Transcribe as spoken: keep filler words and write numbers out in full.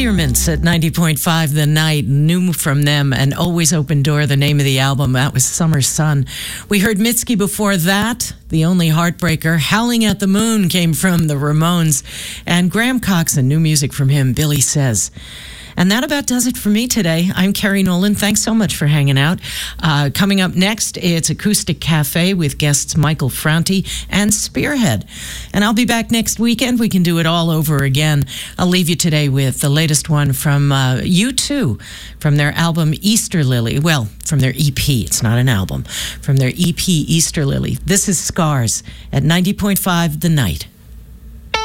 Spearmints at ninety point five The Night. New from them, and Always Open Door, the name of the album. That was Summer Sun. We heard Mitski before that, The Only Heartbreaker. Howling at the Moon came from the Ramones. And Graham Coxon, new music from him, Billy Says. And that about does it for me today. I'm Carrie Nolan. Thanks so much for hanging out. Uh, coming up next, it's Acoustic Cafe with guests Michael Franti and Spearhead. And I'll be back next weekend. We can do it all over again. I'll leave you today with the latest one from uh, U two, from their album Easter Lily. Well, from their E P. It's not an album. From their E P Easter Lily. This is Scars at ninety point five The Night.